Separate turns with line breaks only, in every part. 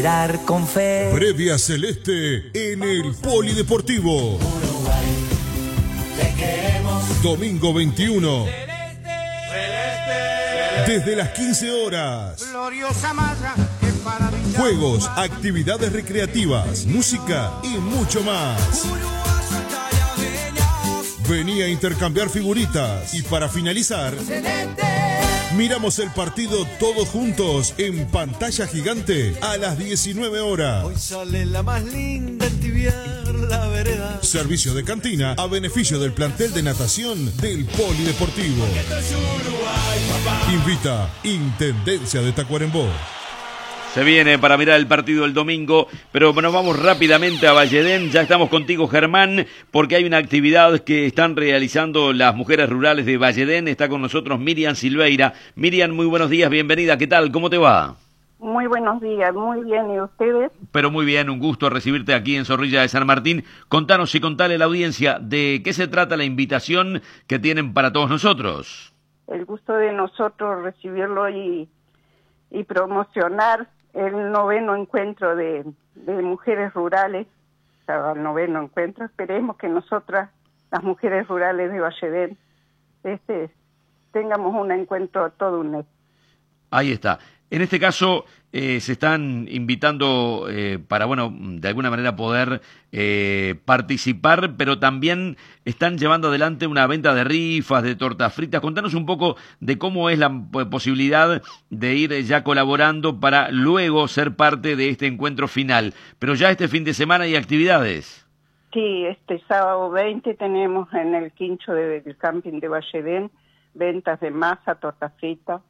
Con fe.
Previa Celeste en el Polideportivo.
Uruguay, te queremos.
Domingo 21.
Celeste, celeste,
desde las 15 horas.
gloriosa malla que para brillar.
Juegos, actividades recreativas, música y mucho más. Vení a intercambiar figuritas y para finalizar,
Celeste.
miramos el partido todos juntos en pantalla gigante a las 19 horas.
Hoy sale la más linda en tibiar la vereda.
Servicio de cantina a beneficio del plantel de natación del Polideportivo. Invita Intendencia de Tacuarembó.
Se viene para mirar el partido el domingo, pero nos vamos rápidamente a Valledén. Ya estamos contigo, Germán, porque hay una actividad que están realizando las mujeres rurales de Valledén. Está con nosotros Miriam Silveira. Miriam, muy buenos días, bienvenida. ¿Qué tal? ¿Cómo te va?
Muy buenos días, muy bien. ¿Y ustedes?
Pero muy bien, un gusto recibirte aquí en Zorrilla de San Martín. Contanos y contale a la audiencia de qué se trata la invitación que tienen para todos nosotros.
El gusto de nosotros recibirlo y promocionar el 9º encuentro de mujeres rurales, o sea, el 9º encuentro. Esperemos que nosotras, las mujeres rurales de Valledén, tengamos un encuentro todo un mes.
Ahí está. En este caso se están invitando para, bueno, de alguna manera poder participar, pero también están llevando adelante una venta de rifas, de tortas fritas. Contanos un poco de cómo es la posibilidad de ir ya colaborando para luego ser parte de este encuentro final. Pero ya este fin de semana hay actividades.
Sí, este sábado 20 tenemos en el quincho del camping de Valledén ventas de masa, tortas fritas,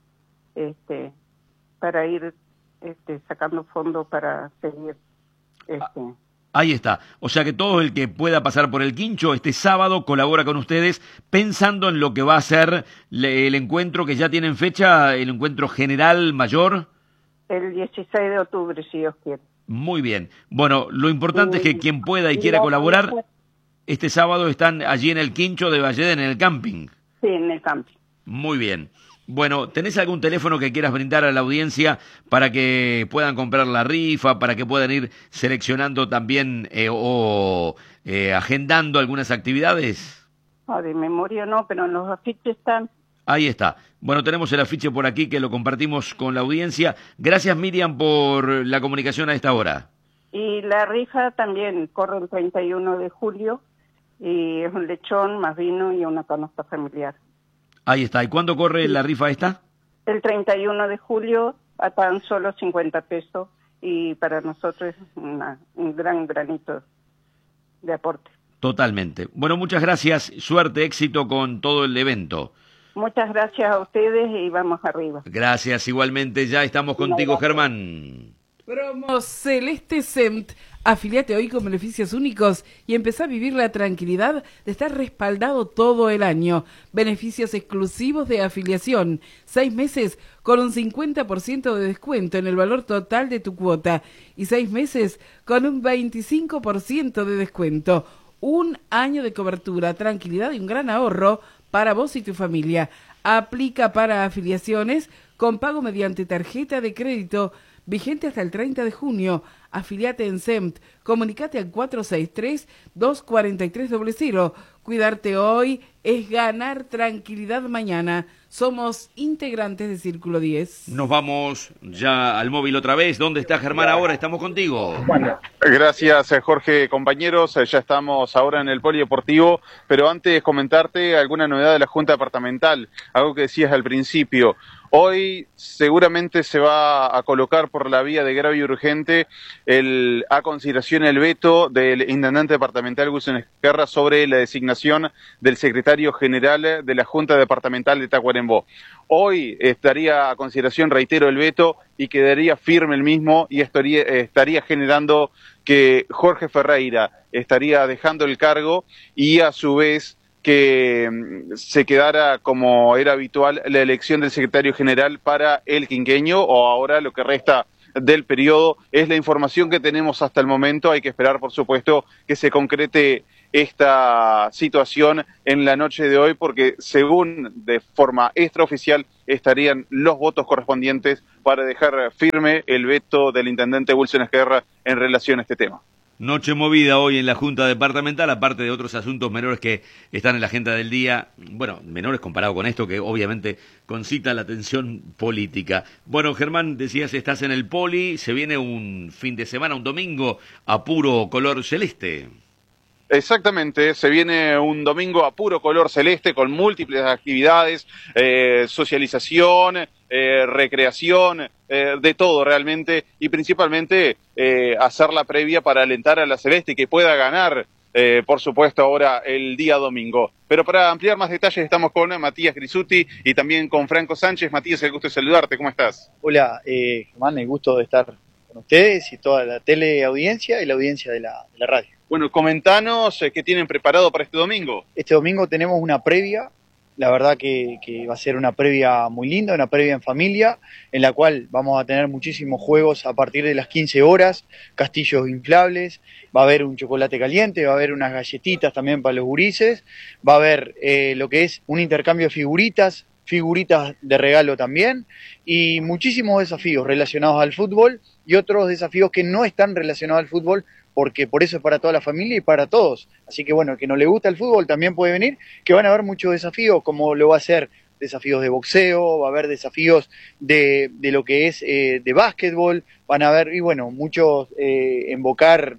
para ir sacando fondos para seguir.
Ahí está. O sea que todo el que pueda pasar por el quincho este sábado colabora con ustedes pensando en lo que va a ser el encuentro que ya tienen fecha, el encuentro general mayor.
El 16 de octubre, si Dios quiere.
Muy bien. Bueno, lo importante es que quien pueda y quiera colaborar, este sábado están allí en el quincho de Valledén, en el camping.
Sí, en el camping.
Muy bien. Bueno, ¿tenés algún teléfono que quieras brindar a la audiencia para que puedan comprar la rifa, para que puedan ir seleccionando también agendando algunas actividades?
De memoria no, pero en los afiches están.
Ahí está. Bueno, tenemos el afiche por aquí que lo compartimos con la audiencia. Gracias, Miriam, por la comunicación a esta hora.
Y la rifa también corre el 31 de julio y es un lechón más vino y una canasta familiar.
Ahí está. ¿Y cuándo corre la rifa esta?
El 31 de julio a tan solo 50 pesos y para nosotros es un gran granito de aporte.
Totalmente. Bueno, muchas gracias. Suerte, éxito con todo el evento.
Muchas gracias a ustedes y vamos arriba.
Gracias, igualmente. Ya estamos contigo, Germán.
Promo Celeste SEMT. Afiliate hoy con beneficios únicos y empezá a vivir la tranquilidad de estar respaldado todo el año. Beneficios exclusivos de afiliación. 6 meses con un 50% de descuento en el valor total de tu cuota. Y 6 meses con un 25% de descuento. Un año de cobertura, tranquilidad y un gran ahorro para vos y tu familia. Aplica para afiliaciones con pago mediante tarjeta de crédito vigente hasta el 30 de junio. Afiliate en SEMT. Comunicate al 463-243-00. Cuidarte hoy es ganar tranquilidad mañana. Somos integrantes de Círculo 10.
Nos vamos ya al móvil otra vez. ¿Dónde está Germán ahora? Estamos contigo.
Gracias, Jorge, compañeros. Ya estamos ahora en el Polideportivo, pero antes comentarte alguna novedad de la Junta Departamental, algo que decías al principio. Hoy seguramente se va a colocar por la vía de grave y urgente a consideración el veto del intendente departamental Wilson Esquerra sobre la designación del secretario general de la Junta Departamental de Tacuarembó. Hoy estaría a consideración, reitero, el veto y quedaría firme el mismo y estaría generando que Jorge Ferreira estaría dejando el cargo y a su vez que se quedara, como era habitual, la elección del secretario general para el quinquenio o ahora lo que resta del periodo. Es la información que tenemos hasta el momento. Hay que esperar, por supuesto, que se concrete esta situación en la noche de hoy, porque según de forma extraoficial estarían los votos correspondientes para dejar firme el veto del intendente Wilson Esquerra en relación a este tema.
Noche movida hoy en la Junta Departamental, aparte de otros asuntos menores que están en la agenda del día, bueno, menores comparado con esto que obviamente concita la atención política. Bueno, Germán, decías, estás en el Poli, se viene un fin de semana, un domingo a puro color celeste.
Exactamente, se viene un domingo a puro color celeste con múltiples actividades, socialización, recreación, de todo realmente, y principalmente hacer la previa para alentar a la Celeste y que pueda ganar, por supuesto, ahora el día domingo. Pero para ampliar más detalles estamos con Matías Grisuti y también con Franco Sánchez. Matías, el gusto de saludarte, ¿cómo estás?
Hola, Germán, el gusto de estar con ustedes y toda la teleaudiencia y la audiencia de la radio.
Bueno, comentanos qué tienen preparado para este domingo.
Este domingo tenemos una previa, la verdad que va a ser una previa muy linda, una previa en familia, en la cual vamos a tener muchísimos juegos a partir de las 15 horas, castillos inflables, va a haber un chocolate caliente, va a haber unas galletitas también para los gurises, va a haber lo que es un intercambio de figuritas de regalo también, y muchísimos desafíos relacionados al fútbol y otros desafíos que no están relacionados al fútbol, porque por eso es para toda la familia y para todos. Así que bueno, el que no le gusta el fútbol también puede venir, que van a haber muchos desafíos, como lo va a ser desafíos de boxeo, va a haber desafíos de lo que es de básquetbol, van a haber, y bueno, muchos embocar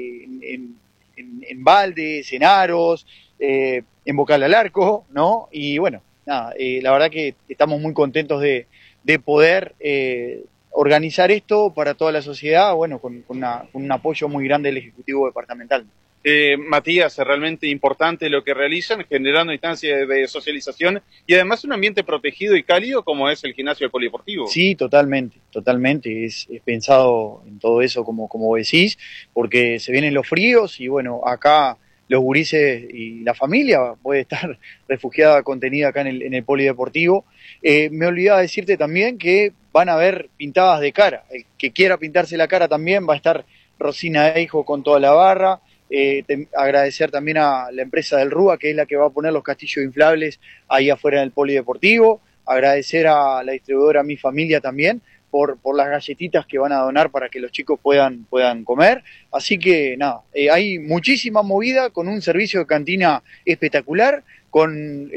en baldes, en aros, embocar al arco, ¿no? Y bueno, nada, la verdad que estamos muy contentos de poder organizar esto para toda la sociedad, bueno, con un apoyo muy grande del Ejecutivo Departamental.
Matías, es realmente importante lo que realizan, generando instancias de socialización y además un ambiente protegido y cálido como es el gimnasio del Polideportivo.
Sí, totalmente, es pensado en todo eso como decís, porque se vienen los fríos y bueno, acá los gurises y la familia puede estar refugiada, contenida acá en el Polideportivo. Me olvidaba decirte también que van a haber pintadas de cara. El que quiera pintarse la cara también va a estar Rosina Eijo con toda la barra. Agradecer también a la empresa del Rúa, que es la que va a poner los castillos inflables ahí afuera en el Polideportivo. Agradecer a la distribuidora Mi Familia también por las galletitas que van a donar para que los chicos puedan comer. Así que nada, hay muchísima movida con un servicio de cantina espectacular, con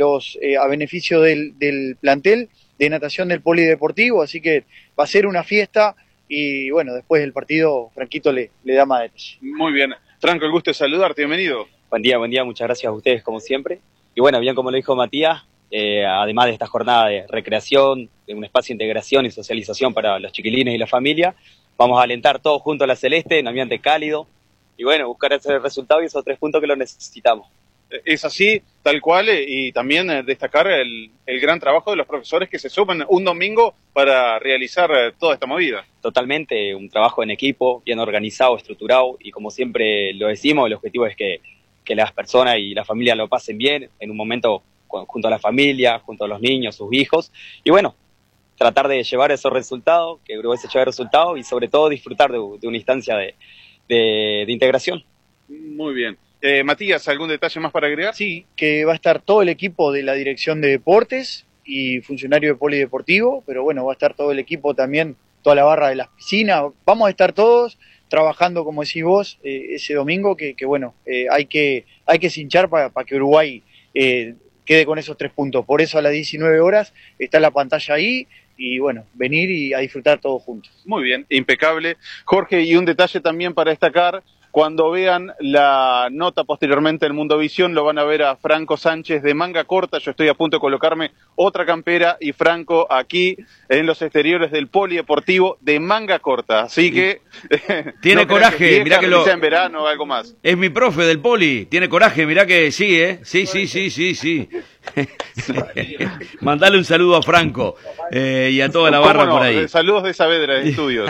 a beneficio del plantel de natación del Polideportivo, así que va a ser una fiesta y bueno, después del partido Franquito le da más detalles.
Muy bien. Franco, el gusto de saludarte, bienvenido.
Buen día, muchas gracias a ustedes como siempre. Y bueno, bien como lo dijo Matías, además de esta jornada de recreación, de un espacio de integración y socialización para los chiquilines y la familia, vamos a alentar todos juntos a la Celeste en un ambiente cálido y bueno, buscar ese resultado y esos 3 puntos que lo necesitamos.
Es así, tal cual, y también destacar el gran trabajo de los profesores que se suman un domingo para realizar toda esta movida.
Totalmente, un trabajo en equipo, bien organizado, estructurado, y como siempre lo decimos, el objetivo es que las personas y la familia lo pasen bien en un momento junto a la familia, junto a los niños, sus hijos, y bueno, tratar de llevar esos resultados, que Uruguay se lleve resultados, y sobre todo disfrutar de una instancia de integración.
Muy bien. Matías, ¿algún detalle más para agregar?
Sí, que va a estar todo el equipo de la Dirección de Deportes y funcionario de Polideportivo, pero bueno, va a estar todo el equipo también, toda la barra de las piscinas, vamos a estar todos trabajando, como decís vos, ese domingo, que bueno, hay que cinchar para que Uruguay quede con esos 3 puntos. Por eso a las 19 horas está la pantalla ahí, y bueno, venir y a disfrutar todos juntos.
Muy bien, impecable. Jorge, y un detalle también para destacar: cuando vean la nota posteriormente en Mundovisión, lo van a ver a Franco Sánchez de manga corta. Yo estoy a punto de colocarme otra campera y Franco aquí en los exteriores del Polideportivo de manga corta. Así que
tiene
no
coraje, mirá que
sea en verano o algo más.
Es mi profe del Poli, tiene coraje, mirá que sí, sí. Mandale un saludo a Franco y a toda la barra por ahí.
Saludos de Saavedra de Estudios.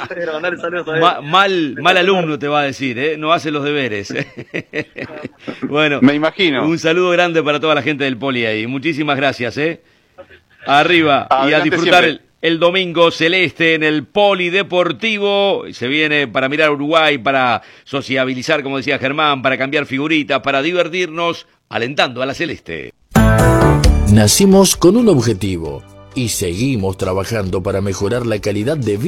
Mal alumno te va a decir, no hace los deberes. Bueno,
me imagino.
Un saludo grande para toda la gente del Poli ahí. Muchísimas gracias, Arriba.
Adelante,
y a disfrutar el domingo celeste en el Polideportivo. Se viene para mirar Uruguay, para sociabilizar, como decía Germán, para cambiar figuritas, para divertirnos, alentando a la celeste.
Nacimos con un objetivo y seguimos trabajando para mejorar la calidad de vida